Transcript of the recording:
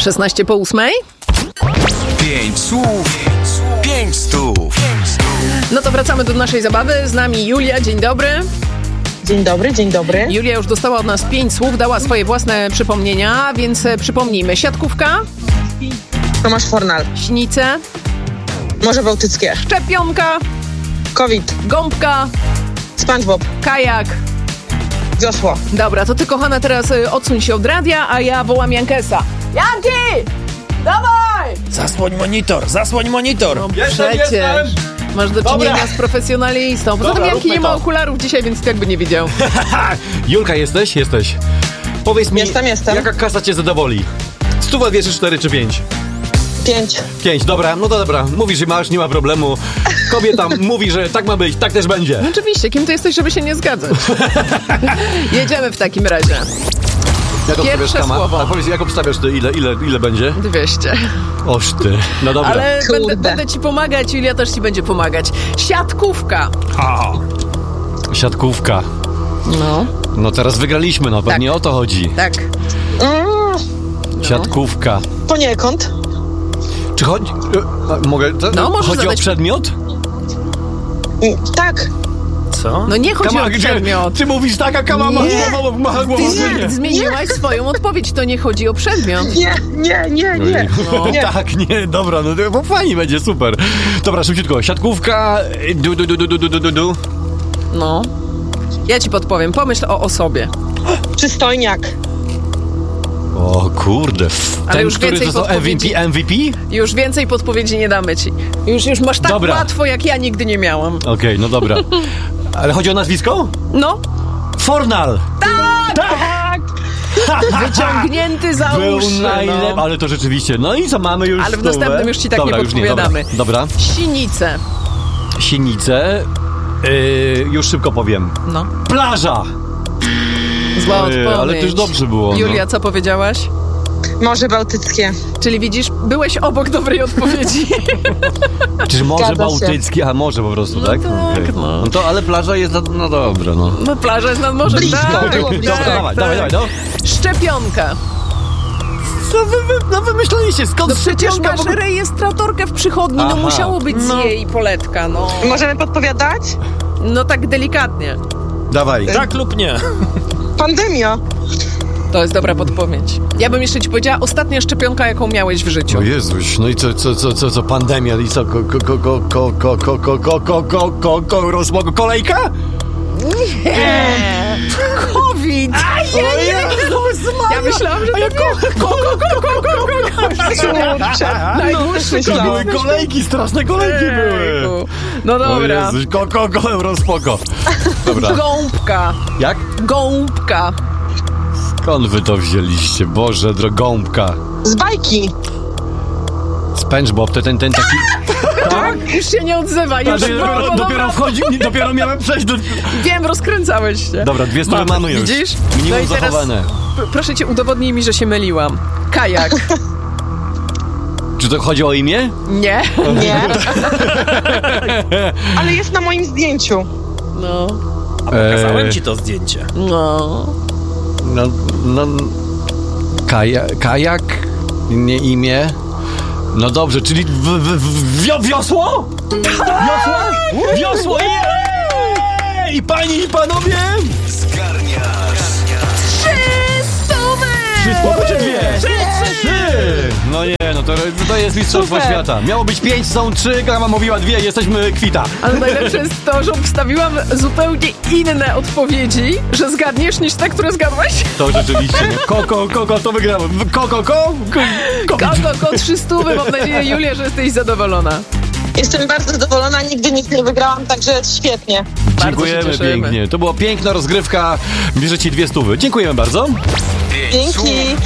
16:08. 5 słów, 5 stów. No to wracamy do naszej zabawy. Z nami Julia, dzień dobry. Dzień dobry, dzień dobry. Julia już dostała od nas 5 słów, dała swoje własne przypomnienia, więc przypomnijmy. Siatkówka, Tomasz Fornal. Śnice, Morze Bałtyckie. szczepionka, COVID. gąbka, SpongeBob. kajak. Wiosło. Dobra, to ty, kochana, teraz odsuń się od radia, a ja wołam Jankesa. Janki! Dawaj! Zasłoń monitor! No Jestem. Masz do czynienia Dobra. z profesjonalistą. Poza tym Dobra, Janki nie róbmy ma to. okularów dzisiaj, więc jakby nie widział. Julka, jesteś? Jesteś. Powiedz mi, Jestem. jaka kasa cię zadowoli? 100 wierzysz 4 czy 5? 5. 5, dobra, no to dobra. Mówisz, że masz, nie ma problemu. Kobieta mówi, że tak ma być, tak też będzie. No oczywiście, kim ty jesteś, żeby się nie zgadzać? Jedziemy w takim razie. Jak Pierwsze obstawiasz słowo. A powiedz, jak obstawiasz to ile będzie? 200. Oż ty. No dobra. Ale Kurde. będę ci pomagać, Julia też ci będzie pomagać. Siatkówka. Siatkówka. No, No teraz wygraliśmy, no pewnie Tak. o to chodzi. tak. Siatkówka. Poniekąd. Czy chodzi... mogę? No, możesz chodzi o zadać- przedmiot? Tak. Co? No nie chodzi o przedmiot. Ty mówisz tak, a Kama ma Nie. głową, że nie. Zmieniłaś swoją odpowiedź, to nie chodzi o przedmiot. Nie. No, Nie. tak, nie, dobra, no to bo fajnie będzie, super. Dobra, szybciutko, siatkówka, du. No. Ja ci podpowiem, pomyśl o osobie. Przystojniak. O kurde, Ale ten, już który więcej dostał podpowiedzi. MVP? Już więcej podpowiedzi nie damy ci. Już masz tak Dobra. łatwo, jak ja nigdy nie miałam. Okej, no dobra. Ale chodzi o nazwisko? No, Fornal! wyciągnięty za Był uszy. najlepszy, No. ale to rzeczywiście, no i co, mamy już Ale w stówę? następnym już ci tak Dobra, nie już podpowiadamy. Dobra. Sinice. Sinice, już szybko powiem. No, Plaża! zła odpowiedź. Ale to już dobrze było. Julia, co powiedziałaś? Morze Bałtyckie. Czyli widzisz, byłeś obok dobrej odpowiedzi. Czyż Morze Zgadza się. Bałtyckie, a morze po prostu, No tak? tak, Okej. no. No to, ale plaża jest, no dobra, no. No plaża jest nad morzem. Blisko, tak, było blisko. Dobra, dawaj, no. Szczepionka. Co wy wymyślaliście? Skąd No przecież szczepionka? masz rejestratorkę w przychodni, no Aha. musiało być z jej poletka, no. Możemy podpowiadać? No tak delikatnie. Dawaj. Tak lub nie? Pandemia. To jest dobra podpowiedź. Ja bym jeszcze ci powiedziała, ostatnia szczepionka, jaką miałeś w życiu. O Jezuś, no i co, pandemia i co, kolejka? COVID! Ja myślałam, że Kurczę. najdłuższy To były COVID. kolejki, straszne kolejki były. No O dobra. Jezuś, eurospoko. Dobra. Gąbka. Jak? Gąbka. Skąd wy to wzięliście? Boże, drogąbka. Z bajki. SpongeBob, to ten taki... Tak? Już się nie odzywa. Już Dopiero wchodzi, dopiero miałem przejść do... Wiem, rozkręcałeś się. Dobra, 2 stówy mamy już. Widzisz? Minimum No i teraz zachowane. proszę cię, udowodnij mi, że się myliłam. Kajak. Czy to chodzi o imię? Nie. Nie. Ale jest na moim zdjęciu. No. A pokazałem ci to zdjęcie. No. No... Kajak? Nie imię? No dobrze, czyli wiosło? Wiosło? Wiosło! Jej! I panie i panowie! Zgarniasz. 300! 3 spoko czy 2? 3! No nie, no to jest mistrzostwo Super. świata. Miało być 5, są 3, Grama mówiła 2, jesteśmy kwita. Ale najlepsze jest to, że obstawiłam zupełnie inne odpowiedzi, że zgadniesz niż te, które zgadłaś. To rzeczywiście, no. Koko, to wygrałem. Koko. 300, mam nadzieję, Julia, że jesteś zadowolona. Jestem bardzo zadowolona, nigdy nic nie wygrałam, także świetnie. Bardzo się Dziękujemy cieszymy. pięknie. To była piękna rozgrywka. Bierze ci 2 stówy. Dziękujemy bardzo. 5 słów, Dzięki.